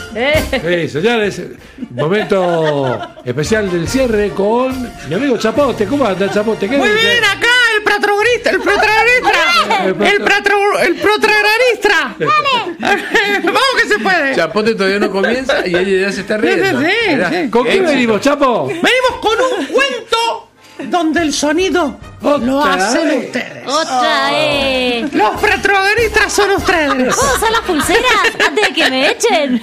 Señores, momento especial del cierre con mi amigo Chapote. ¿Cómo anda, Chapote? ¿Qué Muy dice? bien, acá el protagonista. Vamos que se puede. Chapote todavía no comienza y ella ya se está riendo. Sí. ¿Con qué venimos, Chapo? Venimos con un cuento donde el sonido lo hacen ustedes. ¡Otra vez! Los protagonistas son ustedes. ¿Puedo usar las pulseras antes de que me echen?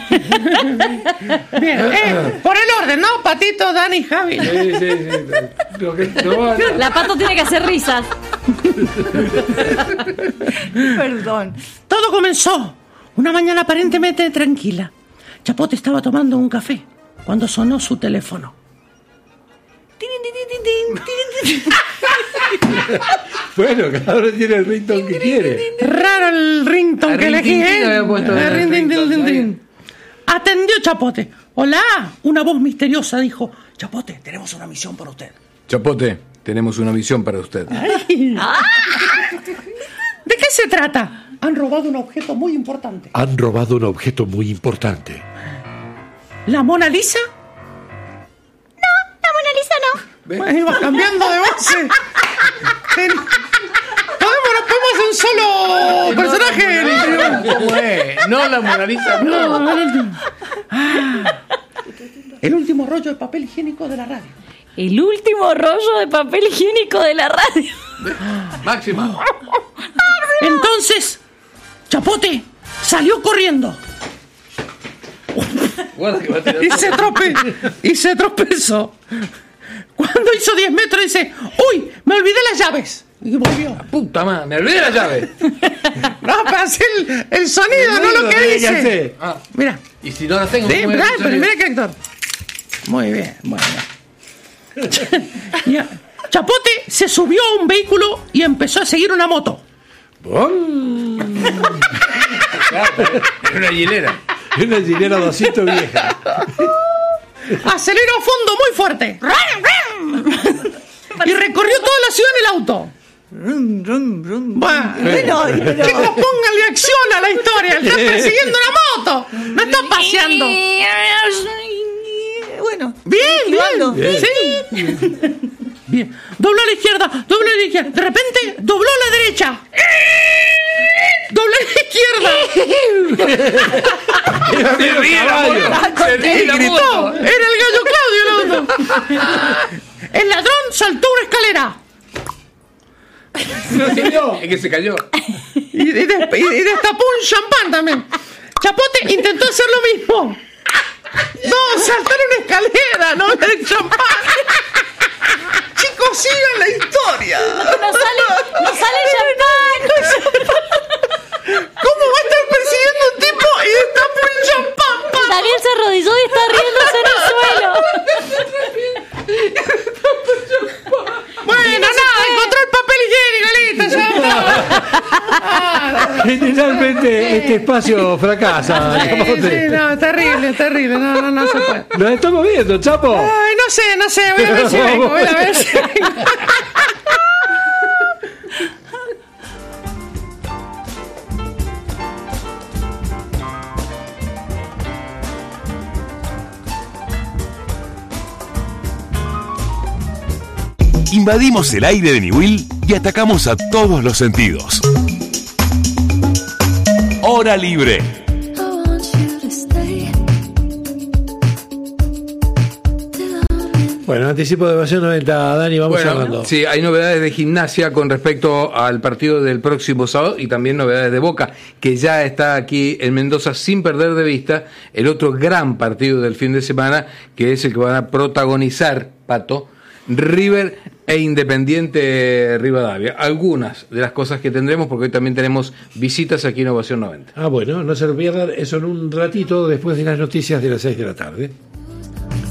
Bien, por el orden, ¿no? Patito, Dani, Javi. Sí. La Pato tiene que hacer risas. Perdón. Todo comenzó una mañana aparentemente tranquila. Chapote estaba tomando un café cuando sonó su teléfono. Bueno, cada uno tiene el ringtone que quiere. Raro el ringtone que elegí, había puesto el ringtone. Atendió Chapote. Hola, una voz misteriosa dijo: Chapote, tenemos una misión para usted. Chapote, tenemos una misión para usted. Ay. ¿De qué se trata? Han robado un objeto muy importante. Han robado un objeto muy importante. ¿La Mona Lisa? La Mona Lisa no. Bueno, iba cambiando de base. Podemos hacer un solo personaje. ¿Cómo es? No, la Mona Lisa, no. El último rollo de papel higiénico de la radio. El último rollo de papel higiénico de la radio. Máxima. Entonces, Chapote salió corriendo Guarda que va a tirar. y se tropezó. Cuando hizo 10 metros dice: ¡Uy! Me olvidé las llaves. Y volvió. Puta madre, me olvidé la llave. No, para hacer el sonido, no lo que dice. Mira. Y si no la tengo, Sí, ¿cómo voy a pero escuchar? mira qué actor. Muy bien, bueno. Ya. Chapote se subió a un vehículo y empezó a seguir una moto. Era una hilera. Una hilera 200 vieja. Aceleró a fondo muy fuerte. Y recorrió toda la ciudad en el auto. Bueno, chicos, pónganle acción a la historia. Está persiguiendo una moto. No está paseando. Bueno, Bien. Bien. Sí. Bien. Dobló a la izquierda. De repente, dobló a la derecha. Dobló a la izquierda. Se ríe la moto. Se ríe la Gritó. moto. Era el gallo Claudio el auto. El ladrón saltó una escalera. Es que se cayó. Y destapó un champán también. Chapote intentó hacer lo mismo. No, saltar una escalera, no el champán. Chicos, sigan la historia. No sale champán. ¿Cómo va a estar persiguiendo un tipo y destapa un champán? Daniel se arrodilló y está riéndose en el suelo. Bueno, nada, encontró el papel higiénico, listo, ya. Generalmente este espacio fracasa. Chapote. Sí, no, terrible, no se puede. Nos estamos viendo, Chapo. Ay, no sé, voy a ver si vengo, Invadimos el aire de Niwil y atacamos a todos los sentidos. Hora libre. Bueno, anticipo de Evasión 90, Dani, vamos cerrando. Sí, hay novedades de Gimnasia con respecto al partido del próximo sábado y también novedades de Boca, que ya está aquí en Mendoza sin perder de vista el otro gran partido del fin de semana, que es el que van a protagonizar, Pato, River e Independiente Rivadavia. Algunas de las cosas que tendremos, porque hoy también tenemos visitas aquí en Ovación 90. Bueno, no se lo pierdan, eso en un ratito después de las noticias de las 6 de la tarde.